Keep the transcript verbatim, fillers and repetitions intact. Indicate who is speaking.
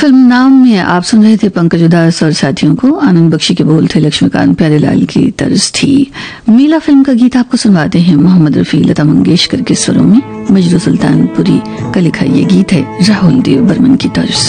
Speaker 1: Film नाम में आप सुन रहे थे पंकज उदास और साथियों को। आनंद बख्शी के बोल थे, लक्ष्मीकांत प्यारेलाल की तर्ज थी। मेला फिल्म का गीत आपको सुनवाते हैं मोहम्मद रफी, लता मंगेशकर के स्वरों में। मजरू सुल्तानपुरी का लिखा ये गीत है राहुल देव बर्मन की तर्ज।